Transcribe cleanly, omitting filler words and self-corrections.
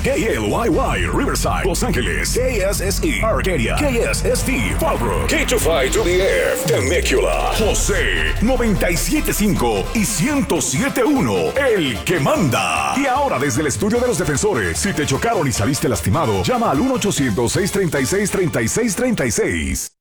KLYY, Riverside, Los Ángeles, KSSE, Arcadia, KSST, Fallbrook, K252DF, Temecula, José, 97.5 y 107.1, el que manda. Y ahora desde el estudio de los defensores, si te chocaron y saliste lastimado, llama al 1-800-636-3636.